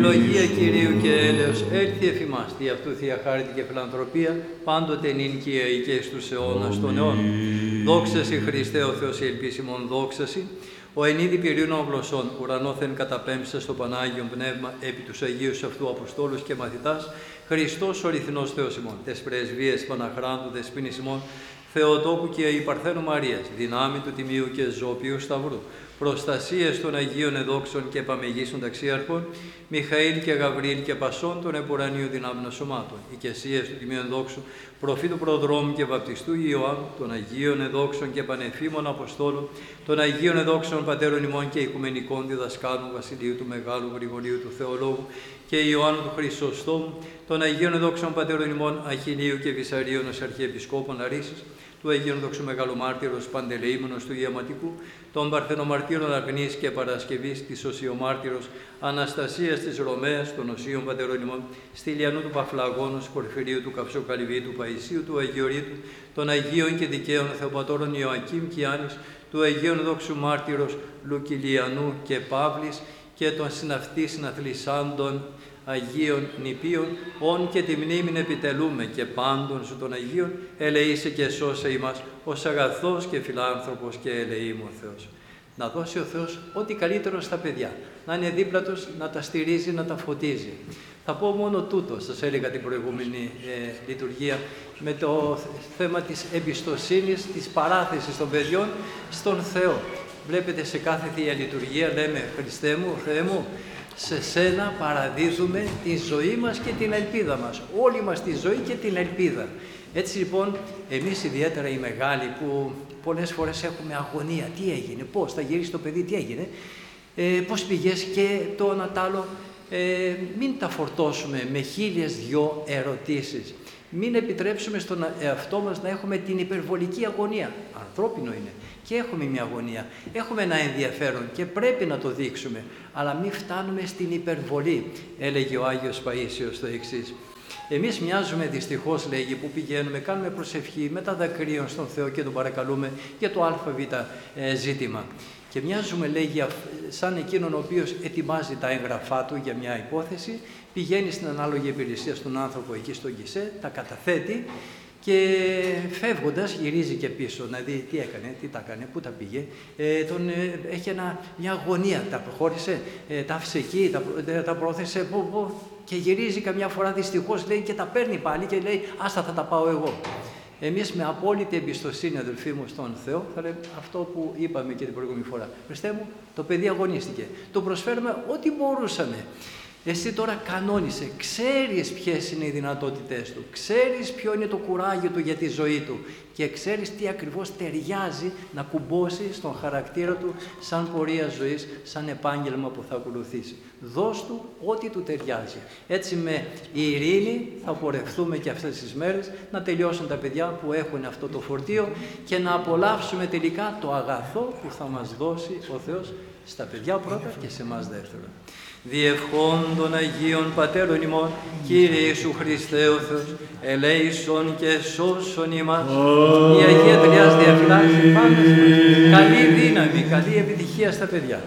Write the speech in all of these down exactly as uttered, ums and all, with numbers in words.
Ευλογία Κυρίου και έλεος, έλθει εφ' ημάς, δι' αυτού Θεία Χάρητη και φιλανθρωπία, πάντοτε νυν και αεί και εις τους αιώνας των αιώνων. Δόξα σοι Χριστέ ο Θεός η ελπίς ημών, δόξα σοι. Ο εν είδη πυρήνων γλωσσών, ουρανόθεν καταπέμψα στο Πανάγιον Πνεύμα, επί τους Αγίους αυτού Αποστόλους και μαθητάς, Χριστός ο αληθινός Θεός ημών, τες πρεσβείες Παναχράντου, δεσποίνης ημών, Θεοτόκου και η Παρθένου Μαρίας, δυνάμει του Τιμίου και Ζώπιου Σταυρού, προστασίες των Αγίων Εδόξων και Επαμεγήσεων Ταξίαρχων, Μιχαήλ και Γαβρίλ και Πασών των Επουρανίου δυνάμεων σωμάτων, οικεσίες του Τιμίου Εδόξου, προφήτου Προδρόμου και Βαπτιστού Ιωάννου, των Αγίων Εδόξων και Πανεφήμων Αποστόλων, των Αγίων Εδόξων Πατέρων ημών και Οικουμενικών Διδασκάλων Βασιλείου του Μεγάλου Γρηγορίου του Θεολόγου και Ιωάννου του Χρυσοστόμου, των Αγίων Εδόξων Πατέρων ημών Αχιλίου και Βυσαρίων ως Αρχιεπισκόπων Αρίσης, του Αγίων Δόξου Μεγαλομάρτυρος Παντελεήμονος του Ιαματικού, των Παρθενομαρτύρων Αγνής και Παρασκευής, της Οσιομάρτυρος Αναστασίας της Ρωμαίας, των Οσίων Πατερών ημών, Στυλιανού του Παφλαγόνος, Πορφυρίου του Καυσοκαλυβίτου, Παϊσίου του Αγιορείτου, των Αγίων και Δικαίων Θεοπατώρων Ιωακήμ και Άνης, του Αγίων Δόξου Μάρτυρος Λουκυλιανού και Παύλης και των συναυτή συναθλισάντων Αγίων νηπίων, όν και τη μνήμην επιτελούμε και πάντων σου των Αγίων, ελεήσε και σώσε ημάς, ως αγαθός και φιλάνθρωπος και ελεήμων Θεός. Να δώσει ο Θεός ό,τι καλύτερο στα παιδιά, να είναι δίπλα τους, να τα στηρίζει, να τα φωτίζει. Θα πω μόνο τούτο, σας έλεγα την προηγούμενη ε, λειτουργία, με το θέμα της εμπιστοσύνης, της παράθεσης των παιδιών στον Θεό. Βλέπετε σε κάθε Θεία Λειτουργία λέμε «Χριστέ μου, Θεέ μου, σε σένα παραδίδουμε τη ζωή μας και την ελπίδα μας». Όλη μας τη ζωή και την ελπίδα. Έτσι λοιπόν, εμείς ιδιαίτερα οι μεγάλοι που πολλές φορές έχουμε αγωνία. Τι έγινε, πώς, θα γυρίσει το παιδί, τι έγινε, ε, πώς πήγες και το ένα τ' άλλο. Ε, μην τα φορτώσουμε με χίλιες δυο ερωτήσεις. Μην επιτρέψουμε στον εαυτό μας να έχουμε την υπερβολική αγωνία. Ανθρώπινο είναι. Και έχουμε μια αγωνία. Έχουμε ένα ενδιαφέρον και πρέπει να το δείξουμε. Αλλά μην φτάνουμε στην υπερβολή, έλεγε ο Άγιος Παΐσιος το εξής. Εμείς μοιάζουμε δυστυχώς, λέγει, που πηγαίνουμε, κάνουμε προσευχή με τα δακρύων στον Θεό και τον παρακαλούμε για το ΑΒ ε, ζήτημα. Και μοιάζουμε, λέγει, σαν εκείνον ο οποίος ετοιμάζει τα έγγραφά του για μια υπόθεση, πηγαίνει στην ανάλογη υπηρεσία στον άνθρωπο εκεί στον γκισέ, τα καταθέτει και φεύγοντας γυρίζει και πίσω να δει τι έκανε, τι τα έκανε, πού τα πήγε. Ε, τον, ε, έχει ένα, μια αγωνία, τα προχώρησε, ε, τα άφησε εκεί, τα, ε, τα πρόθεσε, πού, πού, και γυρίζει καμιά φορά δυστυχώς, λέει, και τα παίρνει πάλι και λέει «Άστα, θα τα πάω εγώ». Εμείς με απόλυτη εμπιστοσύνη, αδελφοί μου, στον Θεό, θα λέμε αυτό που είπαμε και την προηγούμενη φορά. Χριστέ μου, το παιδί αγωνίστηκε. Του προσφέρουμε ό,τι μπορούσαμε. Εσύ τώρα κανόνισε, ξέρεις ποιες είναι οι δυνατότητές του, ξέρεις ποιο είναι το κουράγιο του για τη ζωή του και ξέρεις τι ακριβώς ταιριάζει να κουμπώσει στον χαρακτήρα του σαν πορεία ζωής, σαν επάγγελμα που θα ακολουθήσει. Δώσ' του ό,τι του ταιριάζει. Έτσι με ειρήνη θα πορευτούμε και αυτές τις μέρες, να τελειώσουν τα παιδιά που έχουν αυτό το φορτίο και να απολαύσουμε τελικά το αγαθό που θα μας δώσει ο Θεός στα παιδιά πρώτα και σε εμάς δεύτερον. Διευχών των Αγίων Πατέρων ημών, Κύριε Ιησού Χριστέ ο Θεός, ελέησον και σώσον ημάς. Η Αγία Τριάς διαφυλάξει πάντα μας. Καλή δύναμη, καλή επιτυχία στα παιδιά.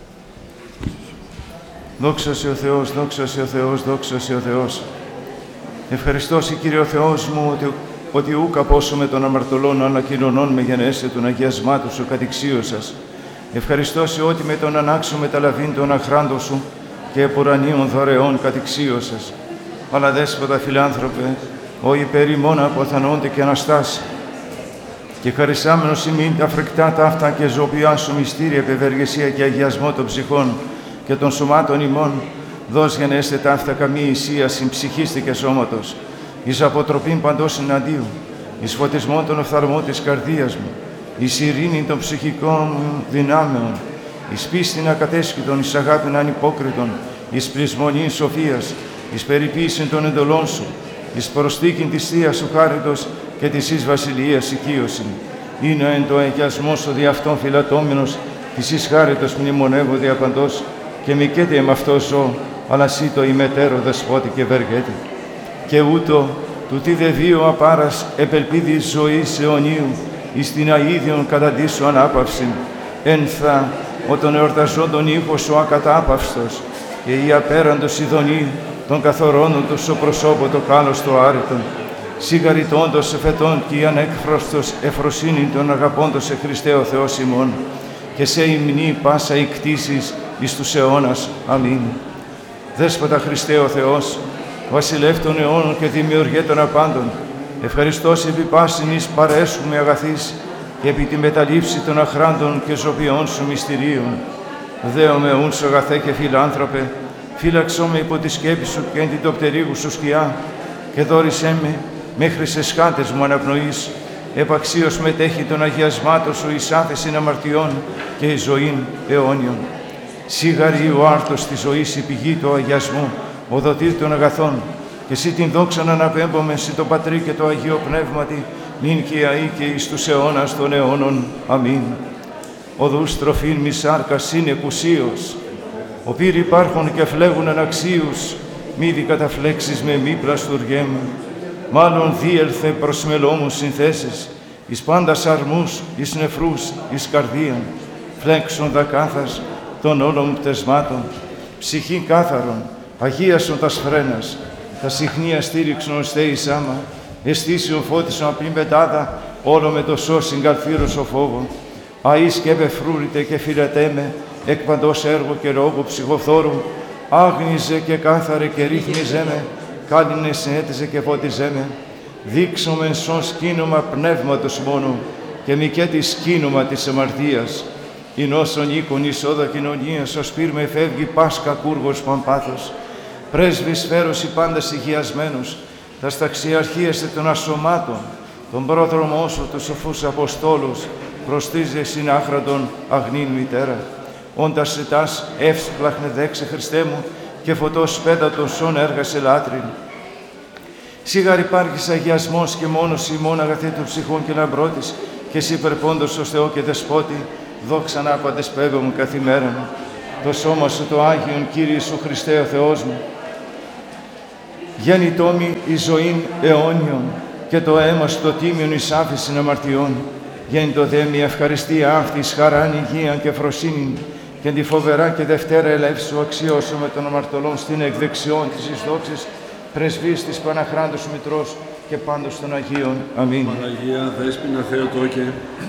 Δόξα σε ο Θεός, δόξα σε ο Θεός, δόξα σε ο Θεός. Ευχαριστώ σε Κύριε ο Θεός μου ότι, ότι ούκ απόσωμε των αμαρτωλών αλλά κοινωνών με γενέσε τον αγιασμάτου σου κατηξίωσας. Ευχαριστώ σε ότι με τον ανάξω μεταλαβήν των αχράντων σου και επουρανίων δωρεών κατηξίωσας. Αλλά δέσποτα φιλάνθρωπε, ο υπέρ ημών αποθανόνται και αναστάσει. Και χαρισάμενος ημίν τα φρικτά ταύτα και ζωοποιά σου μυστήρια επευεργεσία και αγιασμό των ψυχών και των σωμάτων ημών, δώσ' γενέστε ταύτα καμή ισίαση ψυχίστη και σώματος, εις αποτροπήν παντός εναντίου, εις φωτισμό των οφθαλμών της καρδίας μου, εις ειρήνη των ψυχικών μου δυνάμεων, εις πίστην ακατέσχυτον, εις αγάπην ανυπόκριτον, εις πλεισμονήν σοφίας, εις περιποίησιν των εντολών σου, εις προστίκην της Θείας σου χάριτος και της εις βασιλείας οικείωσιν. Είναι εν το εγιασμό σου δι' αυτόν φυλατώμενος, της εις χάριτος μνημονεύω δι' απαντός, και μικέτε εμ' αυτό ζω, αλλά σύ το ημετέρω δεσπότη και βεργέτη. Και ούτω, του τι δε βίο απάρας επελπίδης ζωής αιωνίου, εις την αΐδιον καταντήσου ανάπαυσιν, ένθα, ο τον εορταζόντων ήχος ο ακατάπαυστος, και η απέραντος ειδονή των καθορώνων του στο προσώπο το κάλος το άρετον, σιγαριτώντος εφετών και η ανέκφραστος εφροσύνη των αγαπώντος σε Χριστέ ο Θεός ημών, και σε υμνή πάσα η κτήσης εις τους αιώνας. Αμήν. Δέσποτα Χριστέ ο Θεός, βασιλεύ των αιώνων και δημιουργέ των απάντων, ευχαριστώς επί πάσιν εις παρέσχουμε αγαθής και επί τη μεταλήψη των αχράντων και ζωπιών σου μυστηρίων. Δέομαι ούν σου αγαθέ και φιλάνθρωπε, φύλαξό με υπό τη σκέπη σου και εν την τοπτερίγου σου σκιά, και δόρισέ με μέχρι σε σκάτες μου αναπνοής, επαξίως μετέχει των αγιασμάτων σου εις άφεσιν αμαρτιών και εις ζωήν αιώνιον. Σίγαρη ο άρτος της ζωής η πηγή του αγιασμού, ο δοτήρ των αγαθών, και εσύ την δόξαν αναπέμπομαι σε το Πατρί και το Αγίο Πνεύματι, νυν και αεί και εις τους αιώνας των αιώνων. Αμήν. Οδούς τροφήν μη σάρκα συν εκουσίως, ο πύρ υπάρχων και φλέγουν αναξίους, μη δι καταφλέξεις με μη πλαστουργέμ, μάλλον δίελθε προς μελόμους συνθέσεις, εις πάντας αρμούς, εις νεφρούς, εις καρδίαν, φλέξον δα κάθας των όλων πτεσμάτων, ψυχήν κάθαρον, αγίασον τας φρένας, τα συχνία στήριξον ώστε εις άμα, αισθήσιον φώτισον απ' την πετάδα, όλο με το σώσιν καλφύρος ο φόβο, αείς και επεφρούρητε και φιλετέ με, εκ παντός έργο και λόγο ψυχοφθόρου, άγνιζε και κάθαρε και ρύθμιζέ με, κάλυνε συνέτιζε και φώτιζέ με, δείξομεν σον σκήνομα πνεύματος μόνο, και μη και τη σκήνομα της αμαρτίας, ειν όσον οίκον εισόδα κοινωνίας, ως πύρ με φεύγει πας κακούργος παμπάθος, πρέσβης φέρωση πάντα υγιασμένος, τα σταξιαρχίεστε των ασωμάτων, τον πρόδρομο σου τους σοφούς Αποστόλους, προστίζε συνάχραντον αγνήν μητέρα. Όντας ετάς εύσπλαχνε δέξε Χριστέ μου, και φωτός πέντατον σών έργασε λάτριν. Σίγαρ υπάρχεις αγιασμός και μόνος ημών αγαθέ των ψυχών και λαμπρότης, και εσύ υπερπόντος ως Θεό και Δεσπότη, δόξαν άπαντες πέμπω μου καθημέραν. Το σώμα σου το Άγιον, Κύριε σου Χριστέ ο Θεός μου, γέννητό μη εις ζωήν αιώνιον, και το αίμα σου το τίμιον εις άφησιν αμαρτιών. Γέννητο δε μη ευχαριστία αυτής, χαράν, υγείαν και φροσύνην, και τη φοβερά και δευτέρα ελεύσου αξιώσω με των αμαρτωλών στην εκδεξιόν της εις δόξης, πρεσβείας της Παναχράντος Μητρός και πάντως των Αγίων. Αμήν. Παναγία, Δέσποινα Θεοτόκε,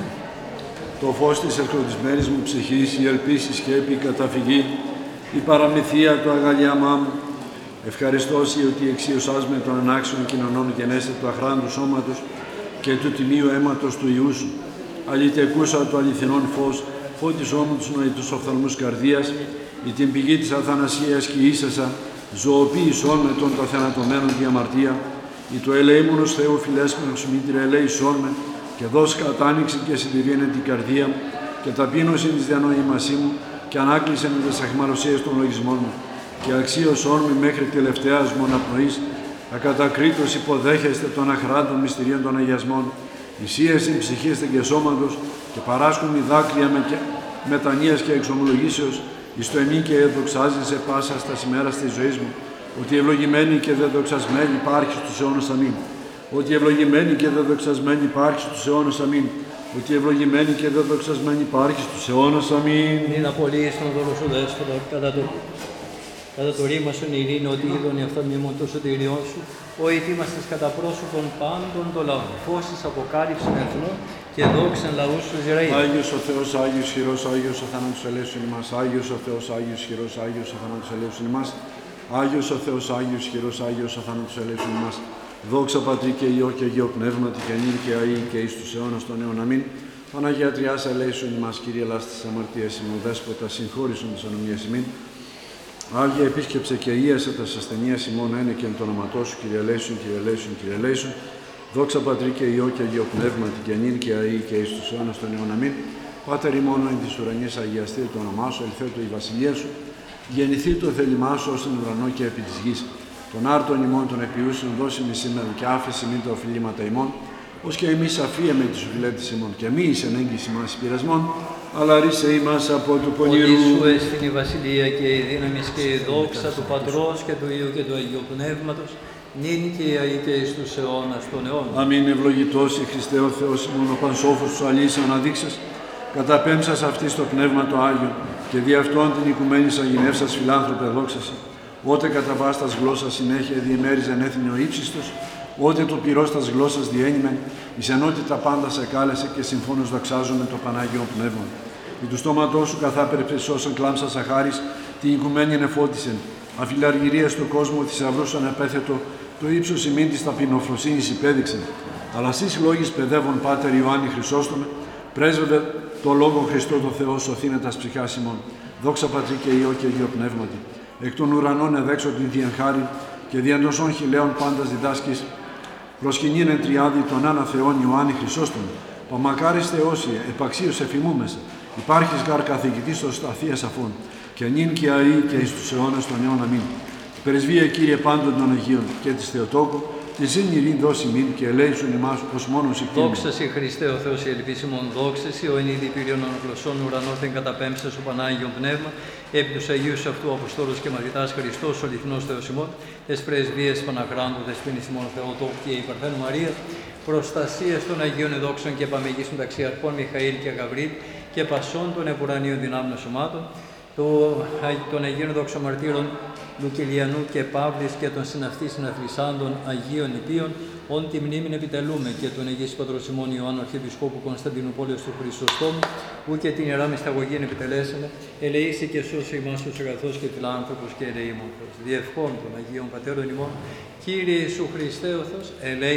το φως της ευκροτισμένης μου ψυχής, η ελπίς, η σκέπη, η καταφυγή, η παραμυθία, το αγαλιάμά μου, ευχαριστώς ότι εξίωσάς με των ανάξιων κοινωνών γενέστε του αχράντου σώματος και του τιμίου αίματος του Ιού σου. Αλητεκούσα το αληθινόν φως, φώτισό μου τους νοητούς οφθαλμούς καρδίας, ή την πηγή της αθανασίας και ίσασα, ζωοποίησόν με των ταθενατωμένων διαμαρτία, ή το ελεήμονος Θεού φιλέσμενος μήτρε ελέησόν με, και δώσ' κατάνοιξη και συντηρήνε την καρδία μου, και ταπείνωση της διανοήμασή μου, και ανάκλεισε με τις αχμαλωσίες των λογισμών μου, και αξίωσόν με μέχρι τελευταίας μου αναπνοής, ακατακρίτως υποδέχεστε των αχράντων μυστηρίων των αγιασμών, ισίεσιν ψυχήστε και σώματος, και παράσκουν οι δάκρυα με μετανοίας και εξομολογήσεως, εις το εμήν και εδοξάζει σε πάσα στα σημέρα της ζωής μου, ότι ευλογημένη και δεδοξασμένη υπάρχει στους αιώνας αμήν. Ότι ευλογημένη και δεδοξασμένη υπάρχει στους αιώνας αμήν. Ότι ευλογημένη και δεδοξασμένη υπάρχει στους αιώνας αμήν. Μην απολύεις τον δώρο σου Δέσποτα, κατά το, κατά το ρήμα σου ειρήνη, ότι είδον αυτά μήμων το σωτηριό σου, ο ετοίμαστες κατά πρόσωπον πάντων το λαό, φως της αποκάλυψης εθνών και δόξαν λαούς του Ισραήλ. Άγιος ο Θεός, Άγιος χειρός, Άγιος ο θάνατος ελέησον ημάς. Άγιος ο Θεός, Άγιος χειρός, Άγιος ο θάνατος ελέησον ημάς. Άγιος ο Θεός, Άγιος χειρός, Άγιος ο θάνατος ελέησον ημάς. Δόξα Πατρί και Υιό και Αγίο Πνεύματι και νυν και αεί και εις τους αιώνας των αιών. Αμήν. Παναγία Τριάς ελέησον ημάς, Κύριε ελάς της αμαρτίας ημών, Δέσποτα συγχώρησον της ανομίας ημίν. Άγια επίσκεψε και ίασε τας ασθενείας ημών, ένε και εν το όνοματό σου, Κύριε ελέησον, Κύριε ελέησον, Κύριε ελέησον. Δόξα Πατρί και Υιό και Αγίο Πνεύματι και νυν και αεί και εις τους αιώνας των αιών. Αμήν. Πάτερ ημών εν της ουρανής αγιαστεί το όνομά σου, ελθέτω η βασιλεία σου, γεννηθεί το θέλημά σου ως την ουρανό και επί της γης. Τον άρτον ημών των επιούσεων δώσει μη σήμερα και άφηση μη τα οφειλήματα ημών, ως και εμείς αφία με τις οφειλέτες ημών, και μη εις ενέγγιση μας πειρασμών, αλλά ρίσε ημάς από του πονηρού. Ότι σου έστειν η βασιλεία και η δύναμη και η δόξα του Πατρός και του Υιού και του Αγίου Πνεύματος, νυν και η αεί και εις τους αιώνας των αιώνων. Αμήν. Ευλογητός η Χριστέ ο Θεός ημών, ο πανσόφος του αλής αναδείξες, καταπέμψας αυτή στο Πνεύμα το Άγιο και δι' αυτόν την οικουμένης αγινεύσας φιλάνθρωπε δόξαση, ότε κατά βάστας γλώσσας συνέχεια διεμέριζεν έθνη ο ύψιστος, ότε το πυρός τας γλώσσας διένυμεν, εις ενότητα πάντα σε κάλεσε και συμφώνως δοξάζομαι το Πανάγιο Πνεύμα. Ει του στόματός σου καθάπερψε σώσαν κλάμψα σαχάρης, την οικουμένη ενεφώτισεν, αφιλαργυρία στο κόσμο θησαυρούς ανεπέθετο, το ύψος ημίν της ταπεινοφροσύνης υπέδειξεν. Αλλά σεις λόγης παιδεύων Πάτερ Ιωάννη Χρυσόστομε, πρέσβευε το Λόγο Χριστό το Θεό σωθήνε τας ψυχάς ημών. Δόξα Πατρί και Υιό και Υιό Πνεύματι. Εκ των ουρανών εδέξω την Θείαν χάριν και διαντοσών χιλέων πάντας διδάσκης, προσκυνήν εν τριάδι τον Άνα Θεόν Ιωάννη Χρυσόστομε. Παμακάρις Θεόσιε, επαξίως εφημούμεσαι. Υπάρχεις γαρ καθηγητής ως Αθίας αφών, και νυν και αεί και εις τους αιώνας των αιών αμήν. Πρεσβεία Κύριε πάντων των Αγίων και της Θεοτόκου, τη ζήν ειρήν δώσει μην και ελέησον ημάς ως μόνος εκείνον. Δόξα σοι Χριστέ ο Θεός η ελπίσιμον, δόξα σοι ο εν είδη πύριον αναγλωσσών ουρανόθεν καταπέμψες ο Πανάγιον Πνεύμα, επί τους Αγίους αυτού Αποστόλους και Μαθητάς Χριστός ο αληθινός Θεός ημών, τες πρεσβείες Παναχράντου, τες πίνης ημών Θεοτόκου και η Παρθένου Μαρία, προστασίας των Αγίων εδόξων και επαμεγής των ταξιαρχών Μιχαήλ και Γαβρίλ και πασών των επουρανίων δυνάμεων σωμάτων, των Αγίων δόξων μαρτύρων Λουκυλιανού και Παύλης και των συναυτής συναθλισάντων Αγίων Υπείων, όν τη μνήμην επιτελούμε και τον Αγίης Πατρός ημών Ιωάννου Αρχιεπισκόπου Κωνσταντινούπολεως του Χρυσοστόμου, που και την Ιερά Μυσταγωγήν επιτελέσαμε, ελεήσει και σώσε ημάς τους αγαθός και φιλάνθρωπος και ελεήμονθος. Διευχών των Αγίων Πατέρων ημών, Κύριε Ιησού Χριστέ ο Θεός, ελέη